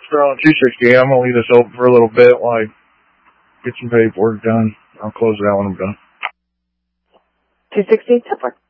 They're on 260. I'm going to leave this open for a little bit while I get some paperwork done. I'll close it out when I'm done. 260, 10-4.